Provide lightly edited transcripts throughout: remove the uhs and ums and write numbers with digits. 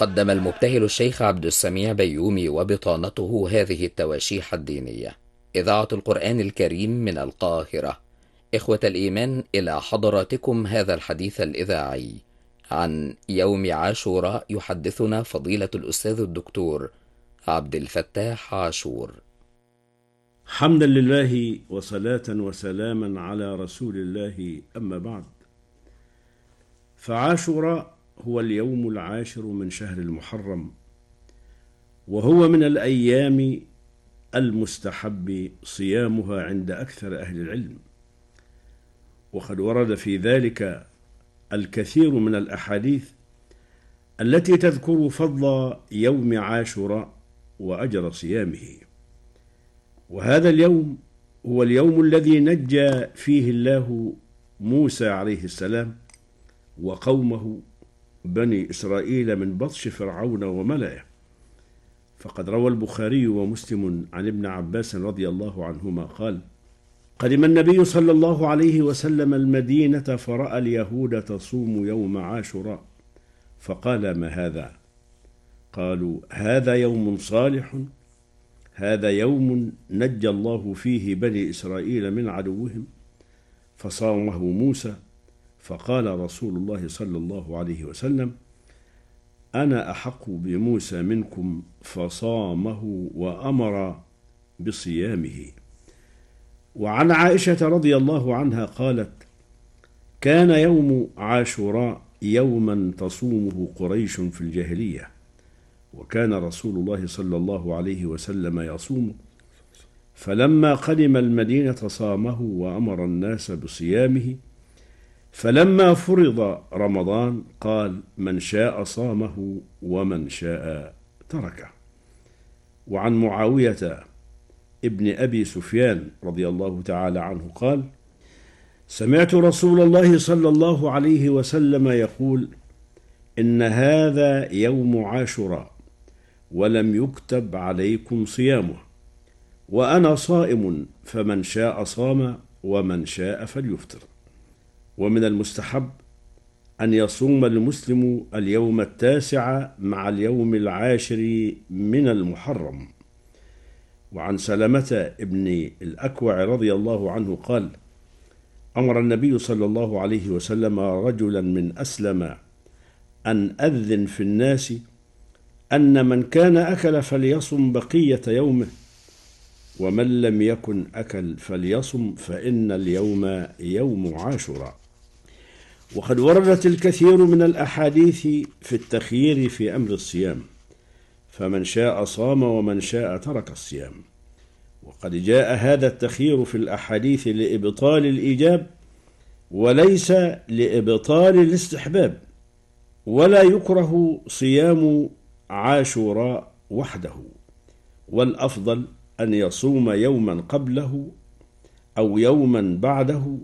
قدم المبتهل الشيخ عبد السميع بيومي وبطانته هذه التواشيح الدينية. إذاعة القرآن الكريم من القاهرة. إخوة الإيمان، إلى حضراتكم هذا الحديث الإذاعي عن يوم عاشوراء، يحدثنا فضيلة الأستاذ الدكتور عبد الفتاح عاشور. حمدا لله وصلاة وسلاما على رسول الله، أما بعد، فعاشوراء هو اليوم العاشر من شهر المحرم، وهو من الأيام المستحب صيامها عند أكثر أهل العلم، وقد ورد في ذلك الكثير من الأحاديث التي تذكر فضل يوم عاشوراء وأجر صيامه. وهذا اليوم هو اليوم الذي نجى فيه الله موسى عليه السلام وقومه بني إسرائيل من بطش فرعون وملئه. فقد روى البخاري ومسلم عن ابن عباس رضي الله عنهما قال: قدم النبي صلى الله عليه وسلم المدينة فرأى اليهود تصوم يوم عاشوراء، فقال: ما هذا؟ قالوا: هذا يوم صالح، هذا يوم نجى الله فيه بني إسرائيل من عدوهم، فصامه موسى. فقال رسول الله صلى الله عليه وسلم: أنا أحق بموسى منكم، فصامه وأمر بصيامه. وعن عائشة رضي الله عنها قالت: كان يوم عاشوراء يوما تصومه قريش في الجاهلية، وكان رسول الله صلى الله عليه وسلم يصومه، فلما قدم المدينة صامه وأمر الناس بصيامه، فلما فرض رمضان قال: من شاء صامه ومن شاء تركه. وعن معاوية ابن أبي سفيان رضي الله تعالى عنه قال: سمعت رسول الله صلى الله عليه وسلم يقول: إن هذا يوم عاشوراء ولم يكتب عليكم صيامه، وأنا صائم، فمن شاء صام ومن شاء فليفطر. ومن المستحب أن يصوم المسلم اليوم 9 مع اليوم 10 من المحرم. وعن سلمة ابن الأكوع رضي الله عنه قال: أمر النبي صلى الله عليه وسلم رجلا من أسلم أن أذن في الناس أن من كان أكل فليصم بقية يومه، ومن لم يكن أكل فليصم، فإن اليوم يوم عاشوراء. وقد وردت الكثير من الأحاديث في التخيير في أمر الصيام، فمن شاء صام ومن شاء ترك الصيام. وقد جاء هذا التخيير في الأحاديث لإبطال الإيجاب وليس لإبطال الاستحباب، ولا يكره صيام عاشوراء وحده، والأفضل أن يصوم يوما قبله أو يوما بعده،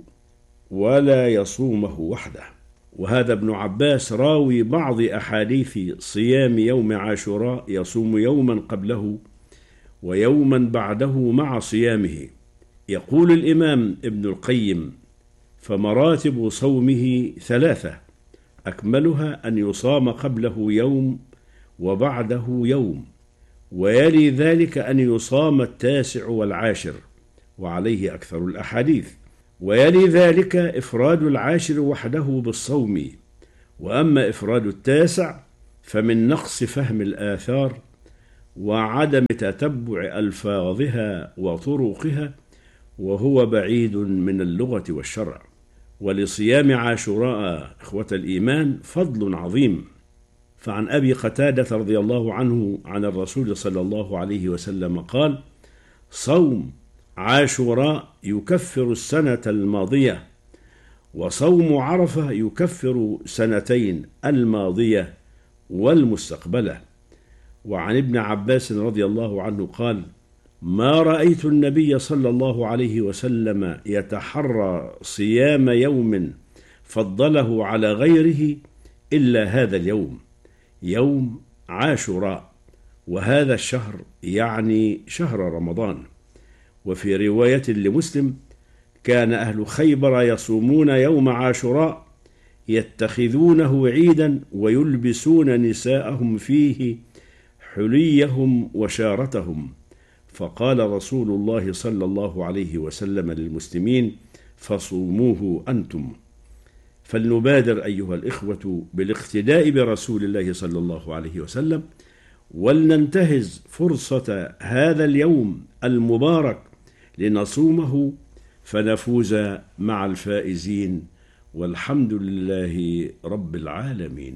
ولا يصومه وحده. وهذا ابن عباس راوي بعض أحاديث صيام يوم عاشوراء يصوم يوما قبله ويوما بعده مع صيامه. يقول الإمام ابن القيم: فمراتب صومه 3، أكملها أن يصام قبله يوم وبعده يوم، ويلي ذلك أن يصام 9 و10، وعليه أكثر الأحاديث، ويلي ذلك إفراد 10 وحده بالصوم. وأما إفراد 9 فمن نقص فهم الآثار وعدم تتبع ألفاظها وطرقها، وهو بعيد من اللغة والشرع. ولصيام عاشوراء إخوة الإيمان فضل عظيم. فعن أبي قتادة رضي الله عنه عن الرسول صلى الله عليه وسلم قال: صوم عاشوراء يكفر السنة الماضية، وصوم عرفة يكفر 2 الماضية والمستقبلة. وعن ابن عباس رضي الله عنه قال: ما رأيت النبي صلى الله عليه وسلم يتحرى صيام يوم فضله على غيره إلا هذا اليوم، يوم عاشوراء، وهذا الشهر يعني شهر رمضان. وفي رواية لمسلم: كان أهل خيبر يصومون يوم عاشوراء يتخذونه عيدا ويلبسون نساءهم فيه حليهم وشارتهم. فقال رسول الله صلى الله عليه وسلم للمسلمين: فصوموه أنتم. فلنبادر أيها الإخوة بالاقتداء برسول الله صلى الله عليه وسلم، ولننتهز فرصة هذا اليوم المبارك لنصومه فنفوز مع الفائزين، والحمد لله رب العالمين.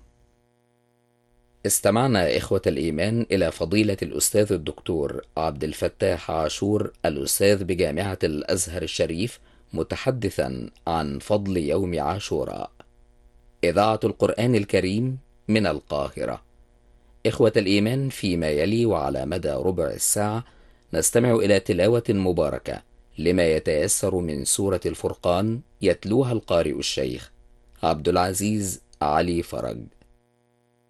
استمعنا إخوة الإيمان إلى فضيلة الأستاذ الدكتور عبد الفتاح عاشور، الأستاذ بجامعة الأزهر الشريف، متحدثا عن فضل يوم عاشوراء. إذاعة القرآن الكريم من القاهرة. إخوة الإيمان، فيما يلي وعلى مدى ربع الساعة نستمع إلى تلاوة مباركة لما يتيسر من سورة الفرقان، يتلوها القارئ الشيخ عبد العزيز علي فرج.